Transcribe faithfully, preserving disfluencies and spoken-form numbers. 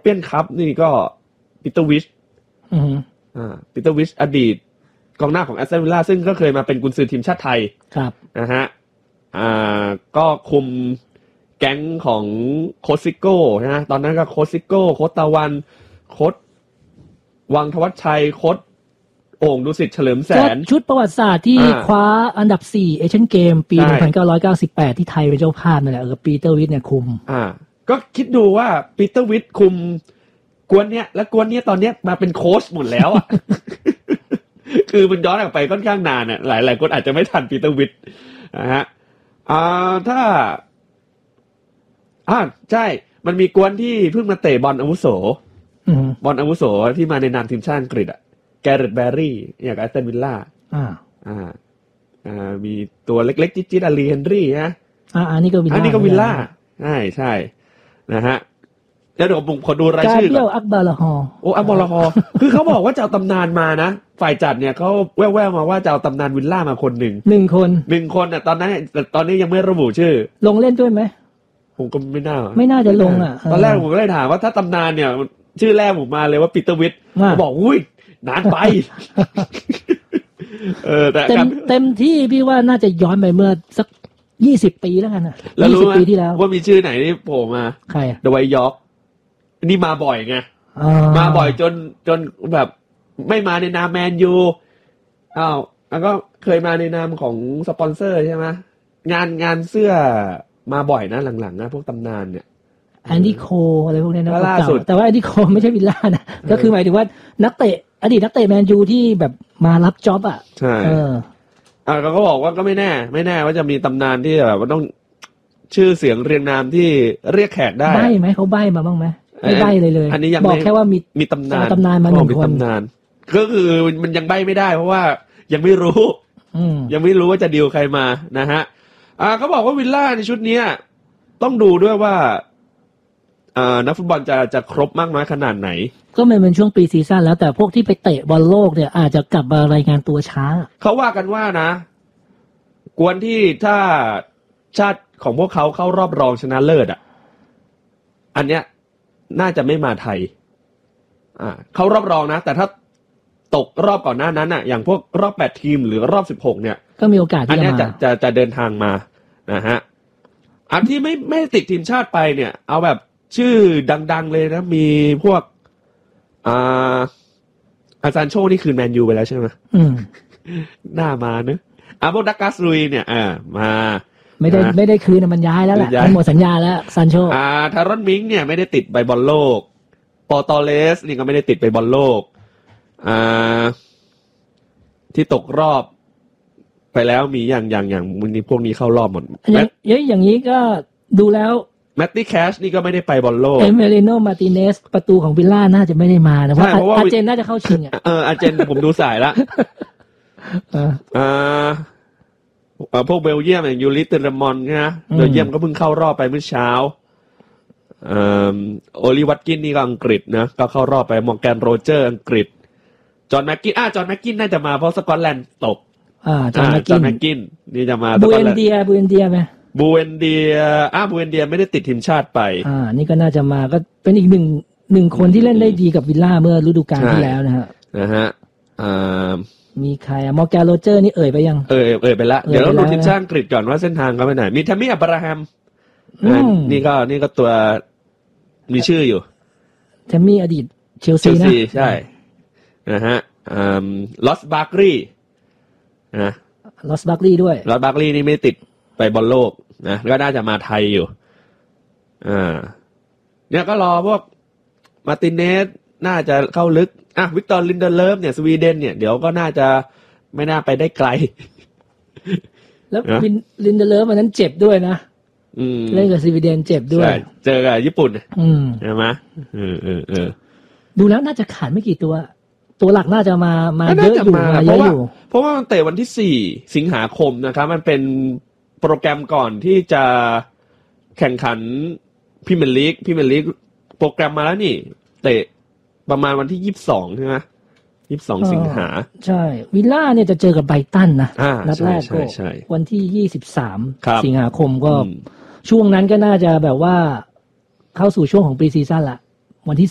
เปียนคัพนี่ก็ปีเตอร์วิชอืออ่าปีเตอร์วิชอดีตกองหน้าของแอสตันวิลล่าซึ่งก็เคยมาเป็นกุนซือทีมชาติไทยครับนะฮะอ่าก็คุมแก๊งของโคชซิโก้นะตอนนั้นก็โคชซิโก้โค้ชตะวันโค้ชวังธวัชชัยโค้ชโอ่งดุสิตเฉลิมแสนชุดประวัติศาสตร์ที่คว้าอันดับสี่เอเชียนเกมปีหนึ่งพันเก้าร้อยเก้าสิบแปดที่ไทยเป็นเจ้าภาพนั่นแหละเออปีเตอร์วิชเนี่ยคุมอ่าก็คิดดูว่าปีเตอร์วิชคุมกวนเนี้ยแล้วกวนเนี้ยตอนเนี้ยมาเป็นโค้ชหมดแล้วอ่ะ คือมันย้อนออกไปค่อนข้างนานน่ะหลายๆคนอาจจะไม่ทันปีเตอร์วิชนะฮะอ่าถ้าอ่าใช่มันมีกวนที่เพิ่งมาเตะบอลอาวุโสบอลอาวุโสที่มาในนามทีมชาติอังกฤษอ่ะแกเรตแบร์รี่อย่างแอสตันวิลล่าอ่าอ่าอ่ามีตัวเล็กๆจิ๊ดๆอารีเฮนรี่นะอ่าอันนี้ก็วิลล่าอันนี้ก็วิลล่าใช่ใช่นะฮะแล้วเดี๋ยวผมขอดูรายชื่อก่อนกาเบรียลอักบาลาฮอโอ้อักบาลาฮอคือเขาบอกว่าจะเอาตำนานมานะฝ่ายจัดเนี่ยเขาแว่วๆมาว่าจะเอาตำนานวิลล่ามาคนหนึ่งหนึ่งคนหนึ่งคนน่ะตอนนั้นตอนนี้ยังไม่ระบุชื่อลงเล่นด้วยไหมผมก็ไม่น่าไม่น่าจะลงอ่ะตอนแรกผมก็เลยถามว่าถ้าตำนานเนี่ยชื่อแรกผมมาเลยว่าปีเตอร์วิทเขาบอกอุ้ยนานไปเออแต่เต็มเต็มที่พี่ว่าน่าจะย้อนไปเมื่อสักยี่สิบปีแล้วกันน่ะยี่สิบปีที่แล้วว่ามีชื่อไหนที่โผล่มาใครอ่ะเดวายยอร์กนี่มาบ่อยไงมาบ่อยจนจนแบบไม่มาในนามแมนยูอ้าวแล้วก็เคยมาในนามของสปอนเซอร์ใช่ไหมงานงานเสื้อมาบ่อยนะหลังๆนะพวกตำนานเนี่ยแอนดี้โคอะไรพวกนี้นะล่าสุดแต่ว่าแอนดี้โคไม่ใช่วิลล่านะก็คือหมายถึงว่านักเตะอดีตนักเตะแมนยูที่แบบมารับจ็อบอ่ะใช่เอออ่าเขาก็บอกว่าก็ไม่แน่ไม่แน่ว่าจะมีตำนานที่แบบว่าต้องชื่อเสียงเรียงนามที่เรียกแขกได้ใบ้ไหมเขาใบ้มาบ้างไหมไม่ใบ้เลยเลยอันนี้ยังบอกแค่ว่ามีมีตำนานตำนานมาหนึ่งคนตำนานก็คือมันยังใบ้ไม่ได้เพราะว่ายังไม่รู้ยังไม่รู้ว่าจะดีลใครมานะฮะอ่าเขาบอกว่าวิลล่าในชุดนี้ต้องดูด้วยว่าอ่านักฟุตบอลจะจะครบมากน้อยขนาดไหนก็มันเป็นช่วงปีซีซั่นแล้วแต่พวกที่ไปเตะบอลโลกเนี่ยอาจจะกลับมารายงานตัวช้าเขาว่ากันว่านะกวนที่ถ้าชาติของพวกเขาเข้ารอบรองชนะเลิศอ่ะอันเนี้ยน่าจะไม่มาไทยอ่าเข้ารอบรองนะแต่ถ้าตกรอบก่อนหน้านั้นอ่ะอย่างพวกรอบแปดทีมหรือรอบสิบหกเนี่ยก็มีโอกาสที่จะมาอันนี้จะจะจะเดินทางมานะฮะอันที่ไม่ไม่ติดทีมชาติไปเนี่ยเอาแบบชื่อดังๆเลยนะมีพวกอ่าอาซานโชนี่คือแมนยูไปแล้วใช่ไหมอืมหน้ามาเนอะอาโบดักกัสลุยเนี่ยอ่ามาไม่ได้ไม่ได้คืนมันย้ายแล้วแหละมันหมดสัญญาแล้วซานโชอ่าทารอนมิงเนี่ยไม่ได้ติดใบบอลโลกปอตอเลสนี่ก็ไม่ได้ติดใบบอลโลกอ่าที่ตกรอบไปแล้วมีอย่างอย่างอย่างวันนี้พวกนี้เข้ารอบหมดอย่างเยอะอย่างนี้ก็ดูแล้วแมตตี้แคชนี่ก็ไม่ได้ไปบอลโลกเอเมริโนมาร์ติเนสประตูของวิลล่าน่าจะไม่ได้มานะเพราะอาร์เจนน่าจะเข้าชิงอ่ะเอออาร์เจนผมดูสายละอ่าพวกเบลเยียมอย่างยูริเตอร์มอนนะเบลเยียมก็เพิ่งเข้ารอบไปเมื่อเช้าอ่าโอลิวัตกินนี่ก็อังกฤษนะก็เข้ารอบไปมอร์แกนโรเจอร์อังกฤษจอห์นแม็กกินอ่าจอห์นแม็กกินน่าจะมาเพราะสกอตแลนด์ตกอ่าจอห์นแม็กกินนี่จะมาบูเอนเดียบูเอนเดียไหมบูเอนเดียอ่าบูเอนเดียไม่ได้ติดทีมชาติไปอ่านี่ก็น่าจะมาก็เป็นอีกหนึ่งหนึ่งคนที่เล่นได้ดีกับวิลล่าเมื่อฤดูกาลที่แล้วนะฮะนะฮะอ่ามีใครอะมอร์แกนโรเจอร์นี่เอ่ยไปยังเอ่ยเอ่ยไปละเดี๋ยวเราดูทีมชาติอังกฤษก่อนว่าเส้นทางเขาไปไหนมีแทมมี่อับราฮัมนี่ก็นี่ก็ตัวมีชื่ออยู่แทมมี่อดีตเชลซีนะใช่นะฮะอ่าลอสบาร์กลีย์นะลอสบาร์กลีย์ด้วยลอสบาร์กลีย์นี่ไม่ติดไปบอลโลกนะก็น่าจะมาไทยอยู่อ่าเนี่ยก็รอพวกมาร์ติเนสน่าจะเข้าลึกอ่ะวิกตอร์ลินเดเลฟเนี่ยสวีเดนเนี่ยเดี๋ยวก็น่าจะไม่น่าไปได้ไกลแล้วลินเดเลฟวันนั้นเจ็บด้วยนะเล่นกับสวีเดนเจ็บด้วยเจอกับญี่ปุ่นใช่ไหมเออเออเออดูแล้วน่าจะขาดไม่กี่ตัวตัวหลักน่าจะมามาเยอะอยู่มาเยอะอยู่เพราะว่ามันเตะวันที่สี่สิงหาคมนะครับมันเป็นโปรแกรมก่อนที่จะแข่งขันพรีเมียร์ลีกพรีเมียร์ลีกโปรแกรมมาแล้วนี่เตะประมาณวันที่ยี่สิบสองใช่ไหมยี่สิบสองสิงหาใช่วิลล่าเนี่ยจะเจอกับไบรตันนะนัดแรกก็วันที่ยี่สิบสามสิงหาคมก็ช่วงนั้นก็น่าจะแบบว่าเข้าสู่ช่วงของปีซีซั่นละ